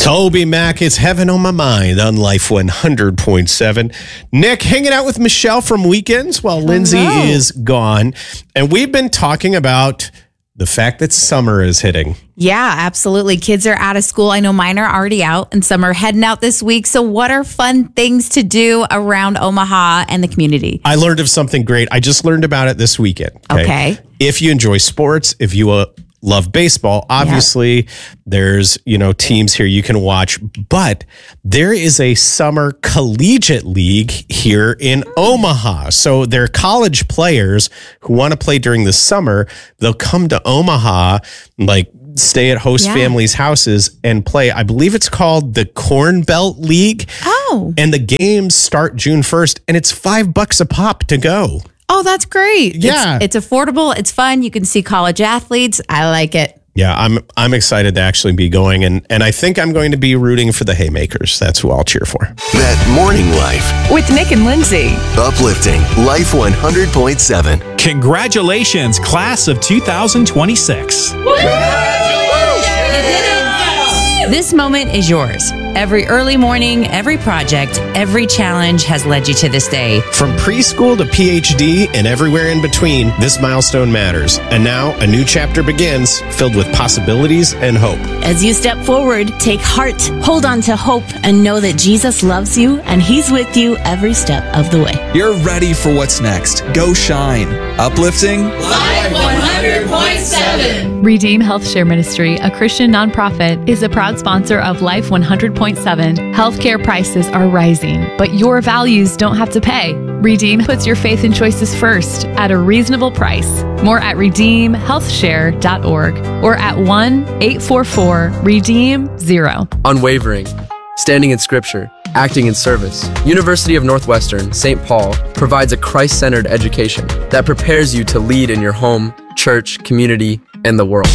Toby Mac, it's Heaven on My Mind on Life 100.7. Nick hanging out with Michelle from Weekends while Lindsay is gone. And we've been talking about the fact that summer is hitting. Yeah, absolutely. Kids are out of school. I know mine are already out and some are heading out this week. So what are fun things to do around Omaha and the community? I learned of something great. I just learned about it this weekend. Okay. If you enjoy sports, if you love baseball, obviously there's, teams here you can watch, but there is a summer collegiate league here in Omaha. So they're college players who want to play during the summer. They'll come to Omaha, stay at host families' houses and play. I believe it's called the Corn Belt League. Oh. And the games start June 1st and it's $5 a pop to go. Oh, that's great. Yeah. It's affordable. It's fun. You can see college athletes. I like it. Yeah, I'm excited to actually be going, and I think I'm going to be rooting for the Haymakers. That's who I'll cheer for. That Morning Life with Nick and Lindsay. Uplifting Life 100.7. Congratulations, class of 2026. This moment is yours. Every early morning, every project, every challenge has led you to this day. From preschool to PhD and everywhere in between, this milestone matters. And now a new chapter begins, filled with possibilities and hope. As you step forward, take heart, hold on to hope, and know that Jesus loves you and He's with you every step of the way. You're ready for what's next. Go shine. Uplifting Life 100.7. Redeem Health Share Ministry, a Christian nonprofit, is a proud sponsor of Life 100.7. Healthcare prices are rising, but your values don't have to pay. Redeem puts your faith and choices first at a reasonable price. More at redeemhealthshare.org or at 1-844-REDEEM-0. Unwavering, standing in Scripture, acting in service. University of Northwestern, St. Paul provides a Christ-centered education that prepares you to lead in your home, church, community, and the world.